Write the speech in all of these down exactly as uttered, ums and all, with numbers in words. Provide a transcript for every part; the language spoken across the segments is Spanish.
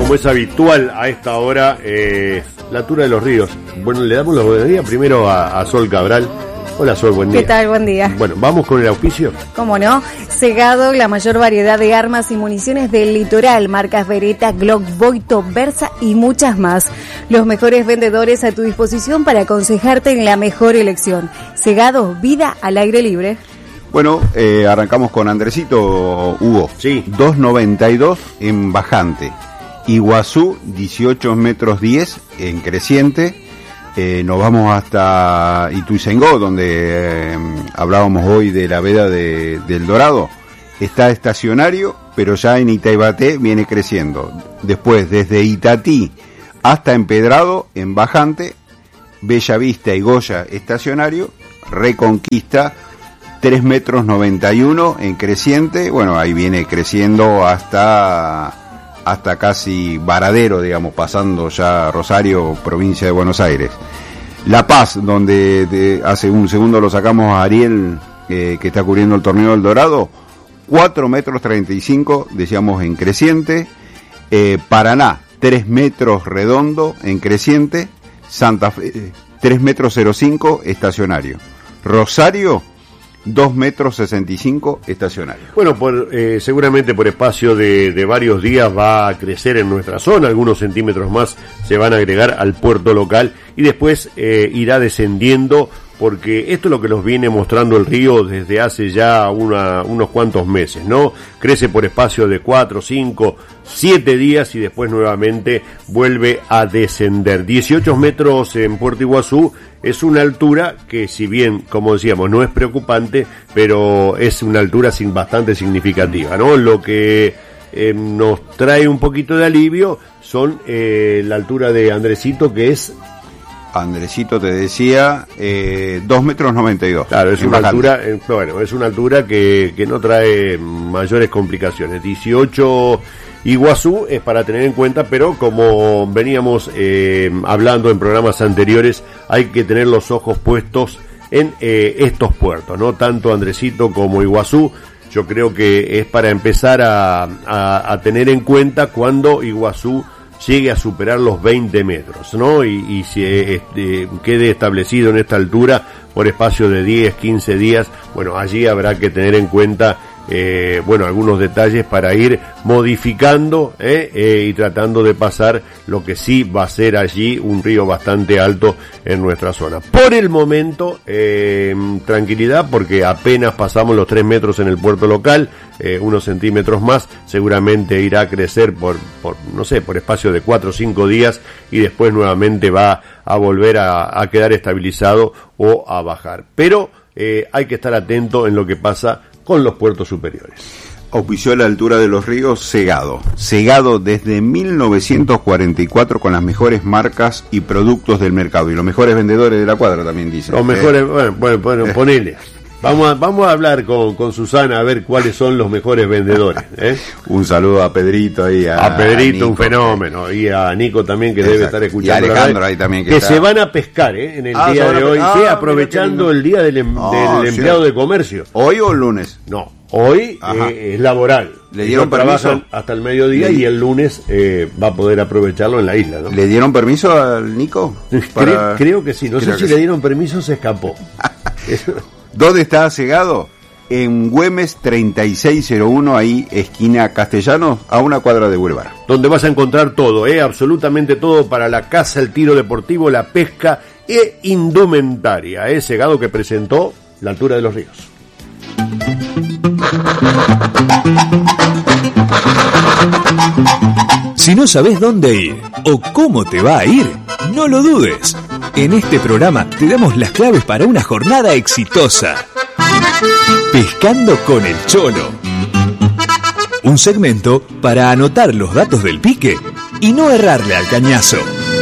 como es habitual a esta hora, eh, la altura de los ríos. Bueno, le damos los buenos días primero a, a Sol Cabral. Hola Sol, buen día. ¿Qué tal? Buen día. Bueno, ¿vamos con el auspicio? ¿Cómo no? Segado, la mayor variedad de armas y municiones del litoral, marcas Beretta, Glock, Boito, Versa y muchas más. Los mejores vendedores a tu disposición para aconsejarte en la mejor elección. Segado, vida al aire libre. Bueno, eh, arrancamos con Andresito, Hugo. Sí. dos noventa y dos en bajante. Iguazú, dieciocho metros diez en creciente. Eh, nos vamos hasta Ituzaingó, donde eh, hablábamos hoy de la veda de, del Dorado. Está estacionario, pero ya en Itaibaté viene creciendo. Después, desde Itatí hasta Empedrado, en bajante. Bellavista y Goya, estacionario. Reconquista, tres metros noventa y uno en creciente. Bueno, ahí viene creciendo hasta... hasta casi Varadero, digamos, pasando ya Rosario, provincia de Buenos Aires. La Paz, donde de, hace un segundo lo sacamos a Ariel, eh, que está cubriendo el torneo del Dorado, cuatro metros treinta y cinco, decíamos, en creciente. Eh, Paraná, tres metros redondo en creciente. Santa Fe, tres metros cero cinco, estacionario. Rosario, dos metros sesenta y cinco, estacionario. Bueno, por, eh, seguramente por espacio de, de varios días va a crecer en nuestra zona, algunos centímetros más se van a agregar al puerto local y después eh, irá descendiendo, porque esto es lo que nos viene mostrando el río desde hace ya una, unos cuantos meses, ¿no? Crece por espacio de cuatro, cinco, siete días y después nuevamente vuelve a descender. dieciocho metros en Puerto Iguazú es una altura que, si bien, como decíamos, no es preocupante, pero es una altura sin, bastante significativa, ¿no? Lo que eh, nos trae un poquito de alivio son eh, la altura de Andresito, que es... Andresito te decía, eh, dos metros noventa y dos. Claro, es una altura, eh, bueno, es una altura que, que no trae mayores complicaciones. dieciocho Iguazú es para tener en cuenta, pero como veníamos eh, hablando en programas anteriores, hay que tener los ojos puestos en eh, estos puertos, ¿no? Tanto Andresito como Iguazú. Yo creo que es para empezar a, a, a tener en cuenta cuando Iguazú llegue a superar los veinte metros, ¿no? Y, y si este, quede establecido en esta altura por espacio de diez, quince días, bueno, allí habrá que tener en cuenta, eh, bueno, algunos detalles para ir modificando eh, eh, y tratando de pasar lo que sí va a ser allí un río bastante alto en nuestra zona. Por el momento, eh, tranquilidad, porque apenas pasamos los tres metros en el puerto local, eh, unos centímetros más, seguramente irá a crecer por, por, no sé, por espacio de cuatro o cinco días y después nuevamente va a volver a, a quedar estabilizado o a bajar. Pero eh, hay que estar atento en lo que pasa con los puertos superiores. Auspició la altura de los ríos Segado. Segado desde mil novecientos cuarenta y cuatro con las mejores marcas y productos del mercado. Y los mejores vendedores de la cuadra también dicen. Los mejores, eh. bueno, bueno, bueno eh. ponele. Vamos a, vamos a hablar con, con Susana a ver cuáles son los mejores vendedores. ¿eh? Un saludo a Pedrito ahí. A, a Pedrito, a un fenómeno. Y a Nico también, que Exacto. debe estar escuchando. Y a Alejandro ahí también. Que, que está... se van a pescar ¿eh? en el ah, día de hoy. Ah, sí, aprovechando el día del, em, oh, del sí. empleado de comercio. ¿Hoy o el lunes? No, hoy eh, es laboral. ¿Le dieron no permiso? Trabajan hasta el mediodía Le... y el lunes eh, va a poder aprovecharlo en la isla, ¿no? ¿Le dieron permiso al Nico? Para... Creo, creo que sí. No creo sé si sí. le dieron permiso, se escapó. ¿Dónde está Segado? En Güemes treinta y seis cero uno, ahí esquina Castellanos, a una cuadra de Boulevard. Donde vas a encontrar todo, eh, absolutamente todo para la caza, el tiro deportivo, la pesca e indumentaria. Eh, Segado, que presentó la altura de los ríos. Si no sabes dónde ir o cómo te va a ir, no lo dudes. En este programa te damos las claves para una jornada exitosa. Pescando con el Cholo. Un segmento para anotar los datos del pique y no errarle al cañazo.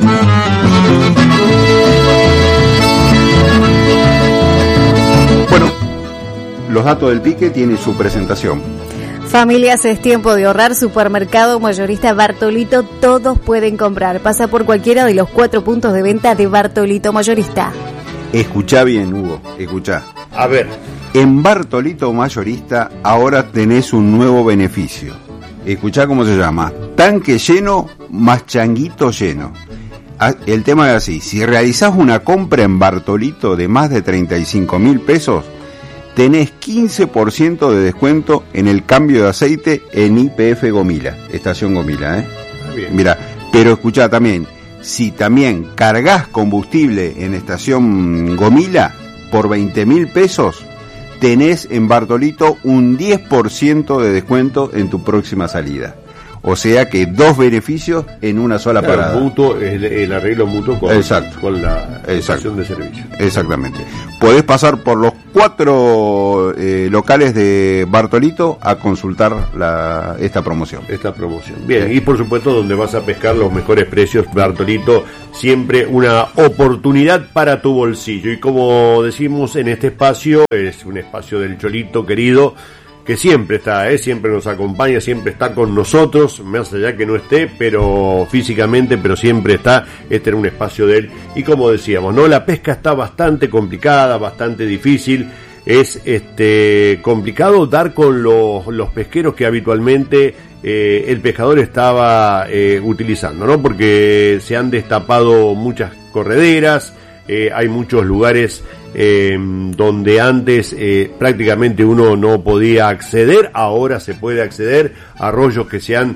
Bueno, los datos del pique tienen su presentación. Familias, es tiempo de ahorrar. Supermercado Mayorista Bartolito, todos pueden comprar. Pasa por cualquiera de los cuatro puntos de venta de Bartolito Mayorista. Escuchá bien, Hugo, escuchá. A ver. En Bartolito Mayorista ahora tenés un nuevo beneficio. Escuchá cómo se llama. Tanque lleno más changuito lleno. El tema es así, si realizás una compra en Bartolito de más de treinta y cinco mil pesos, tenés quince por ciento de descuento en el cambio de aceite en Y P F Gomila, Estación Gomila, ¿eh? Mira, pero escuchá también, si también cargas combustible en Estación Gomila por veinte mil pesos, tenés en Bartolito un diez por ciento de descuento en tu próxima salida. O sea que dos beneficios en una sola claro, parada. Mutuo, el, el arreglo mutuo con, Exacto. con la Exacto. estación de servicio. Exactamente. Podés pasar por los cuatro eh, locales de Bartolito a consultar la, esta promoción. Esta promoción. Bien, y por supuesto donde vas a pescar los mejores precios, Bartolito, siempre una oportunidad para tu bolsillo. Y como decimos en este espacio, es un espacio del Cholito querido, que siempre está, ¿eh? Siempre nos acompaña, siempre está con nosotros, más allá que no esté, pero físicamente, pero siempre está, este era un espacio de él, y como decíamos, ¿no? La pesca está bastante complicada, bastante difícil, es este complicado dar con los, los pesqueros que habitualmente eh, el pescador estaba eh, utilizando, ¿no? Porque se han destapado muchas correderas, eh, hay muchos lugares Eh, donde antes eh, prácticamente uno no podía acceder, ahora se puede acceder a arroyos que se han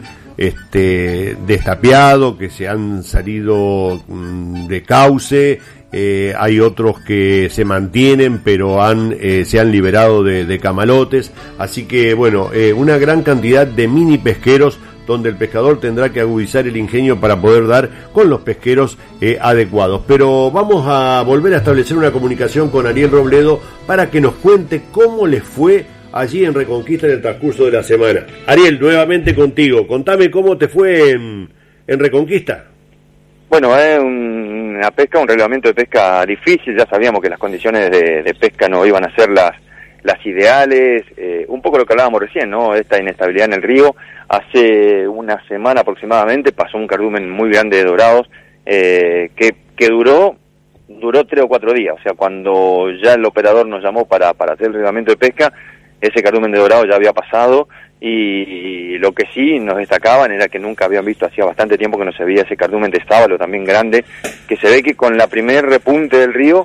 este, destapeado, que se han salido mm, de cauce, eh, hay otros que se mantienen pero han eh, se han liberado de, de camalotes, así que bueno, eh, una gran cantidad de mini pesqueros donde el pescador tendrá que agudizar el ingenio para poder dar con los pesqueros eh, adecuados. Pero vamos a volver a establecer una comunicación con Ariel Robledo para que nos cuente cómo les fue allí en Reconquista en el transcurso de la semana. Ariel, nuevamente contigo, contame cómo te fue en, en Reconquista. Bueno, es eh, un, una pesca, un reglamento de pesca difícil, ya sabíamos que las condiciones de, de pesca no iban a ser las las ideales, eh, un poco lo que hablábamos recién, ¿no? Esta inestabilidad en el río. Hace una semana aproximadamente pasó un cardumen muy grande de dorados, eh, que, que duró, duró tres o cuatro días. O sea, cuando ya el operador nos llamó para, para hacer el reglamento de pesca, ese cardumen de dorados ya había pasado, y, y lo que sí nos destacaban era que nunca habían visto, hacía bastante tiempo que no se veía ese cardumen de sábalo también grande, que se ve que con la primer repunte del río,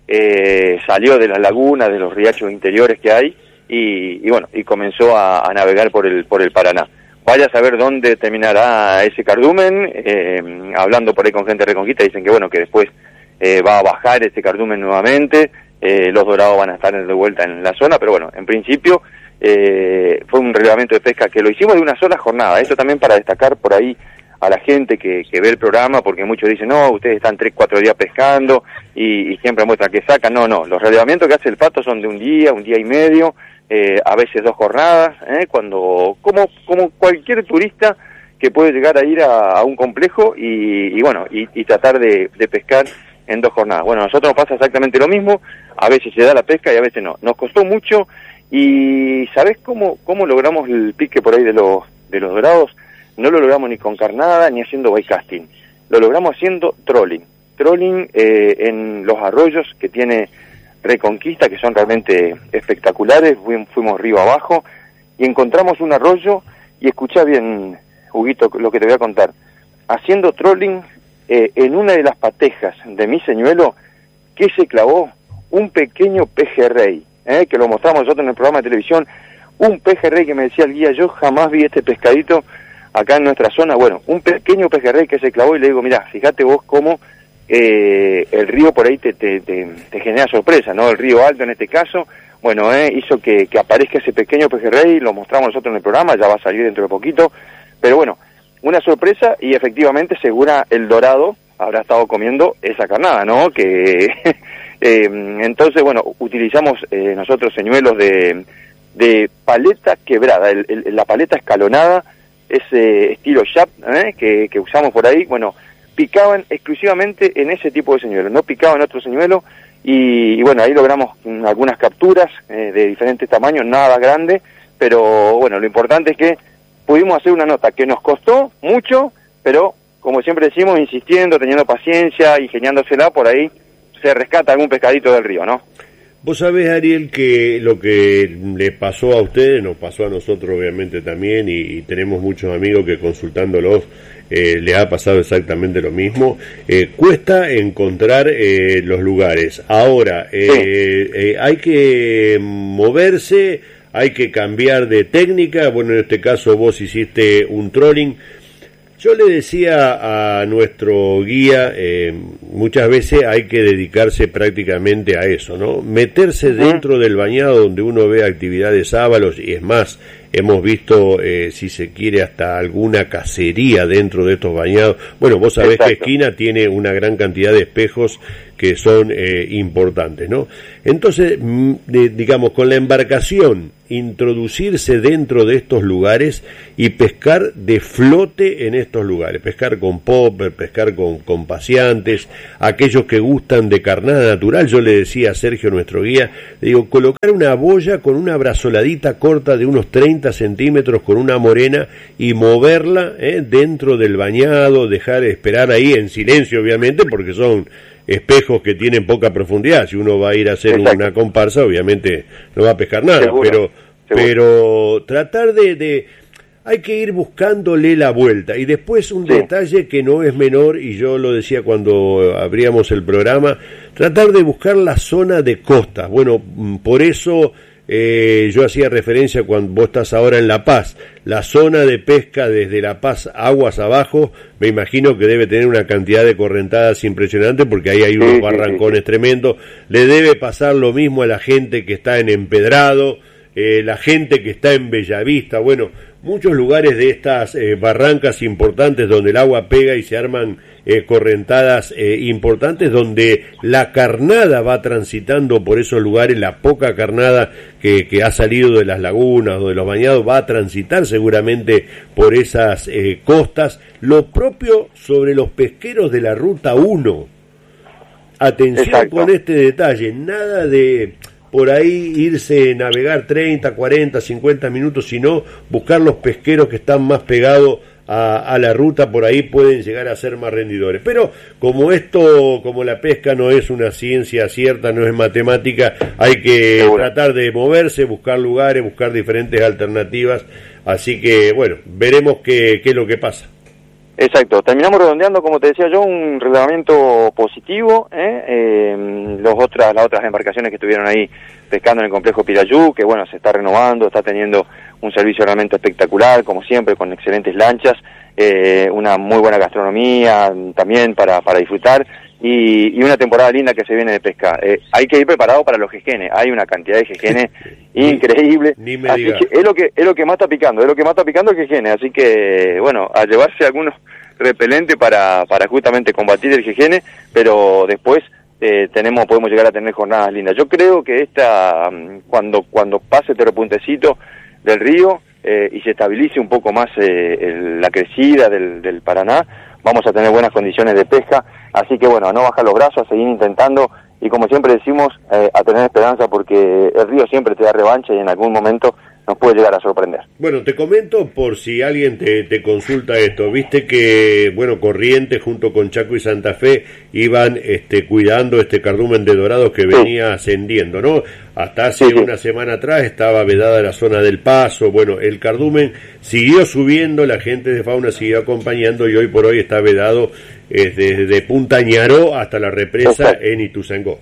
Eh, salió de las lagunas, de los riachos interiores que hay, y, y bueno, y comenzó a, a navegar por el por el Paraná. Vaya a saber dónde terminará ese cardumen, eh, hablando por ahí con gente de Reconquista, dicen que bueno, que después eh, va a bajar ese cardumen nuevamente, eh, los dorados van a estar de vuelta en la zona, pero bueno, en principio eh, fue un reglamento de pesca que lo hicimos de una sola jornada. Esto también para destacar por ahí a la gente que, que ve el programa, porque muchos dicen, no, ustedes están tres, cuatro días pescando y, y siempre muestran que sacan. No, no, los relevamientos que hace el Pato son de un día, un día y medio, eh, a veces dos jornadas, eh, cuando como como cualquier turista que puede llegar a ir a, a un complejo y, y bueno, y, y tratar de, de pescar en dos jornadas. Bueno, a nosotros nos pasa exactamente lo mismo, a veces se da la pesca y a veces no. Nos costó mucho, y ¿sabés cómo, cómo logramos el pique por ahí de los, de los dorados? No lo logramos ni con carnada ni haciendo bycasting, lo logramos haciendo trolling, trolling eh, en los arroyos que tiene Reconquista, que son realmente espectaculares. Fuimos río abajo y encontramos un arroyo, y escuchá bien, Huguito, lo que te voy a contar, haciendo trolling eh, en una de las patejas de mi señuelo, que se clavó un pequeño pejerrey, eh, que lo mostramos nosotros en el programa de televisión, un pejerrey que me decía el guía, yo jamás vi este pescadito acá en nuestra zona. Bueno, un pequeño pejerrey que se clavó, y le digo, mirá, fíjate vos cómo eh, el río por ahí te, te, te, te genera sorpresa, ¿no? El río Alto en este caso, bueno, eh, hizo que, que aparezca ese pequeño pejerrey, lo mostramos nosotros en el programa, ya va a salir dentro de poquito, pero bueno, una sorpresa, y efectivamente segura el dorado habrá estado comiendo esa carnada, ¿no? Que eh, entonces, bueno, utilizamos eh, nosotros señuelos de, de paleta quebrada, el, el, la paleta escalonada, ese estilo Sharp, ¿eh? que, que usamos por ahí. Bueno, picaban exclusivamente en ese tipo de señuelos, no picaban otro señuelo, y, y bueno, ahí logramos algunas capturas eh, de diferentes tamaños, nada grande, pero bueno, lo importante es que pudimos hacer una nota que nos costó mucho, pero como siempre decimos, insistiendo, teniendo paciencia, ingeniándosela, por ahí se rescata algún pescadito del río, ¿no? Vos sabés, Ariel, que lo que le pasó a ustedes nos pasó a nosotros obviamente también, y, y tenemos muchos amigos que consultándolos eh, le ha pasado exactamente lo mismo. Eh, cuesta encontrar eh, los lugares. Ahora, eh, sí. eh, hay que moverse, hay que cambiar de técnica. Bueno, en este caso vos hiciste un trolling. Yo le decía a nuestro guía, eh, muchas veces hay que dedicarse prácticamente a eso, ¿no? Meterse dentro del bañado donde uno ve actividades sábalos, y es más, hemos visto, eh, si se quiere, hasta alguna cacería dentro de estos bañados. Bueno, vos sabés Exacto. que Esquina tiene una gran cantidad de espejos que son eh, importantes, ¿no? Entonces, de, digamos, con la embarcación, introducirse dentro de estos lugares y pescar de flote en estos lugares, pescar con popper, pescar con, con paseantes, aquellos que gustan de carnada natural. Yo le decía a Sergio, nuestro guía, le digo, colocar una boya con una brazoladita corta de unos treinta centímetros con una morena y moverla eh, dentro del bañado, dejar esperar ahí en silencio, obviamente, porque son espejos que tienen poca profundidad. Si uno va a ir a hacer Exacto. una comparsa, obviamente no va a pescar nada, Seguro. pero Seguro. pero tratar de, de hay que ir buscándole la vuelta. Y después un sí. detalle que no es menor, y yo lo decía cuando abríamos el programa, tratar de buscar la zona de costas. Bueno, por eso Eh, yo hacía referencia cuando vos estás ahora en La Paz, la zona de pesca desde La Paz aguas abajo, me imagino que debe tener una cantidad de correntadas impresionante, porque ahí hay unos sí, barrancones sí, sí. tremendos. Le debe pasar lo mismo a la gente que está en Empedrado, eh, la gente que está en Bellavista, bueno, muchos lugares de estas eh, barrancas importantes donde el agua pega y se arman eh, correntadas eh, importantes, donde la carnada va transitando por esos lugares, la poca carnada que, que ha salido de las lagunas o de los bañados va a transitar seguramente por esas eh, costas. Lo propio sobre los pesqueros de la Ruta uno. Atención Exacto. con este detalle, nada de por ahí irse, navegar treinta, cuarenta, cincuenta minutos, sino buscar los pesqueros que están más pegados a, a la ruta, por ahí pueden llegar a ser más rendidores. Pero como esto, como la pesca no es una ciencia cierta, no es matemática, hay que Seguro. tratar de moverse, buscar lugares, buscar diferentes alternativas, así que bueno, veremos qué, qué es lo que pasa. Exacto, terminamos redondeando, como te decía yo, un reglamento positivo, ¿eh? Eh, los otras, las otras embarcaciones que estuvieron ahí pescando en el complejo Pirayú, que bueno, se está renovando, está teniendo un servicio realmente espectacular, como siempre, con excelentes lanchas, eh, una muy buena gastronomía también para, para disfrutar, y, y una temporada linda que se viene de pesca. Eh, hay que ir preparado para los jejenes, hay una cantidad de jejenes increíble, ni me así diga. que es lo que es lo que más está picando, es lo que más está picando el jejene, así que bueno, a llevarse algunos repelentes para para justamente combatir el jejene, pero después eh, tenemos podemos llegar a tener jornadas lindas. Yo creo que esta cuando cuando pase este repuntecito del río eh, y se estabilice un poco más eh, el, la crecida del, del Paraná, vamos a tener buenas condiciones de pesca, así que bueno, a no bajar los brazos, a seguir intentando, y como siempre decimos, eh, a tener esperanza, porque el río siempre te da revancha y en algún momento nos puede llegar a sorprender. Bueno, te comento por si alguien te, te consulta esto, viste que, bueno, Corrientes junto con Chaco y Santa Fe iban este, cuidando este cardumen de dorados que venía sí. ascendiendo, ¿no? Hasta hace sí, sí. una semana atrás estaba vedada la zona del Paso, bueno, el cardumen siguió subiendo, la gente de fauna siguió acompañando y hoy por hoy está vedado eh, desde Punta Ñaró hasta la represa Exacto. en Ituzaingó.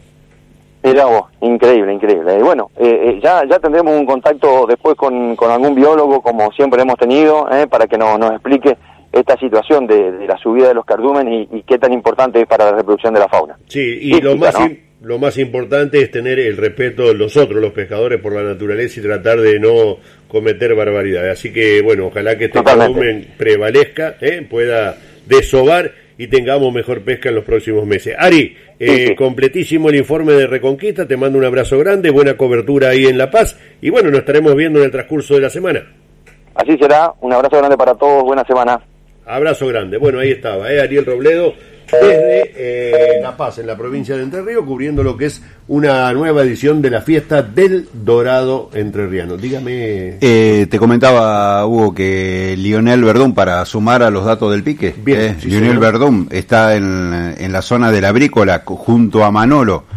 Era vos, increíble, increíble. Y bueno, eh, eh, ya ya tendremos un contacto después con, con algún biólogo, como siempre hemos tenido, eh, para que no, nos explique esta situación de, de la subida de los cardúmenes y, y qué tan importante es para la reproducción de la fauna. Sí, y Física, lo más ¿no? lo más importante es tener el respeto de nosotros, los pescadores, por la naturaleza y tratar de no cometer barbaridades. Así que, bueno, ojalá que este cardumen prevalezca, eh, pueda desovar y tengamos mejor pesca en los próximos meses. Ari, eh, sí, sí. completísimo el informe de Reconquista, te mando un abrazo grande, buena cobertura ahí en La Paz, y bueno, nos estaremos viendo en el transcurso de la semana. Así será, un abrazo grande para todos, buena semana. Abrazo grande. Bueno, ahí estaba, ¿eh? Ariel Robledo, desde eh, La Paz, en la provincia de Entre Ríos, cubriendo lo que es una nueva edición de la fiesta del Dorado entrerriano. Dígame. Eh, te comentaba, Hugo, que Lionel Verdún, para sumar a los datos del pique, Bien, eh, sí, Lionel señor. Verdún está en, en la zona de la Brícola, junto a Manolo,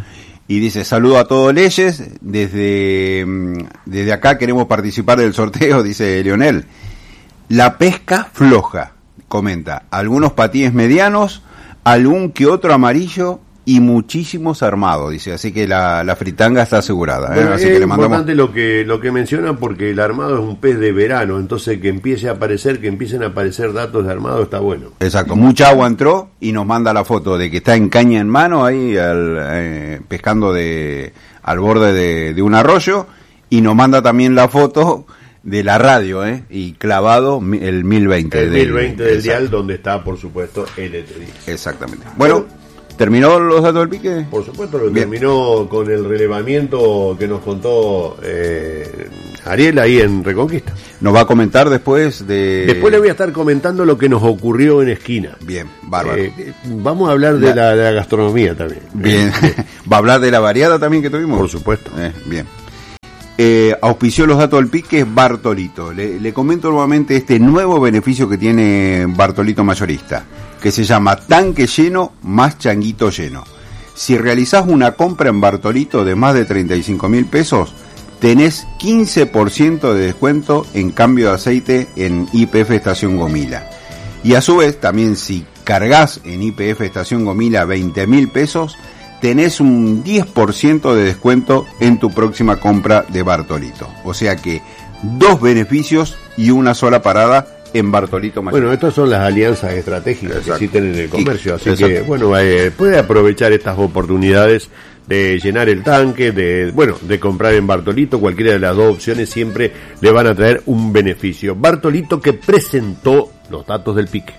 Y dice, saludo a todos Leyes, desde, desde acá queremos participar del sorteo, dice Leonel. La pesca floja, comenta, algunos patines medianos, algún que otro amarillo y muchísimos armados, dice, así que la, la fritanga está asegurada. ¿eh? Bueno, así es que le mandamos... importante lo que lo que menciona, porque el armado es un pez de verano, entonces que empiece a aparecer, que empiecen a aparecer datos de armado está bueno. Exacto, mucha agua entró y nos manda la foto de que está en caña en mano ahí al, eh, pescando de al borde de, de un arroyo, y nos manda también la foto de la radio, ¿eh? Y clavado el mil veinte. El mil veinte del, del exacto. dial, donde está, por supuesto, el E T R I. Exactamente. Bueno, ¿terminó los datos del pique? Por supuesto, lo Bien. terminó con el relevamiento que nos contó eh, Ariel ahí en Reconquista. Nos va a comentar después de... Después le voy a estar comentando lo que nos ocurrió en Esquina. Bien, bárbaro. Eh, vamos a hablar de la, de la gastronomía también. Bien. ¿Va a hablar de la variada también que tuvimos? Por supuesto. Eh, bien. Eh, auspició los datos del pique Bartolito. Le, le comento nuevamente este nuevo beneficio que tiene Bartolito Mayorista, que se llama tanque lleno más changuito lleno. Si realizás una compra en Bartolito de más de treinta y cinco mil pesos, tenés quince por ciento de descuento en cambio de aceite en Y P F Estación Gomila. Y a su vez, también si cargas en Y P F Estación Gomila veinte mil pesos, tenés un diez por ciento de descuento en tu próxima compra de Bartolito. O sea que dos beneficios y una sola parada en Bartolito Mayor. Bueno, estas son las alianzas estratégicas Exacto. que existen en el comercio, así Exacto. que bueno, eh, puede aprovechar estas oportunidades de llenar el tanque, de bueno, de comprar en Bartolito. Cualquiera de las dos opciones siempre le van a traer un beneficio. Bartolito, que presentó los datos del pique.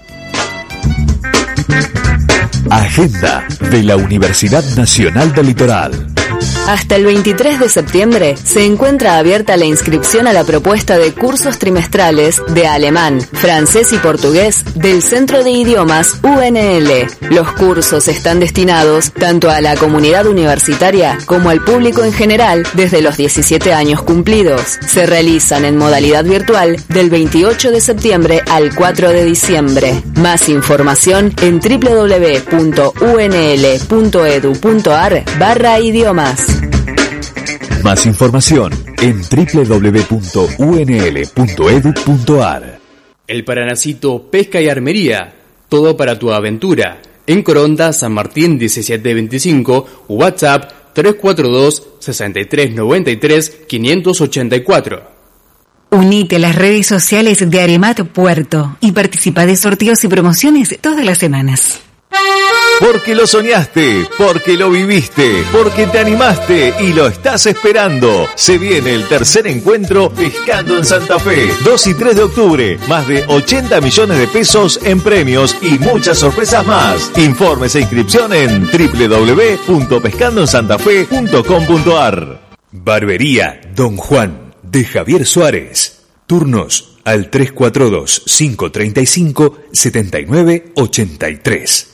Agenda de la Universidad Nacional del Litoral. Hasta el veintitrés de septiembre se encuentra abierta la inscripción a la propuesta de cursos trimestrales de alemán, francés y portugués del Centro de Idiomas U N L. Los cursos están destinados tanto a la comunidad universitaria como al público en general desde los diecisiete años cumplidos. Se realizan en modalidad virtual del veintiocho de septiembre al cuatro de diciembre. Más información en w w w punto u n l punto e d u punto a r barra idiomas. Más información en w w w punto u n l punto e d u punto a r. El Paranacito Pesca y Armería, todo para tu aventura. En Coronda, San Martín diecisiete veinticinco, WhatsApp tres cuatro dos, seis tres nueve tres, cinco ocho cuatro. Unite a las redes sociales de Aremat Puerto y participa de sorteos y promociones todas las semanas. Porque lo soñaste, porque lo viviste, porque te animaste y lo estás esperando. Se viene el tercer encuentro Pescando en Santa Fe. dos y tres de octubre. Más de ochenta millones de pesos en premios y muchas sorpresas más. Informes e inscripción en w w w punto pescando en santa fe punto com punto a r. Barbería Don Juan de Javier Suárez. Turnos al tres cuatro dos, cinco tres cinco, siete nueve ocho tres.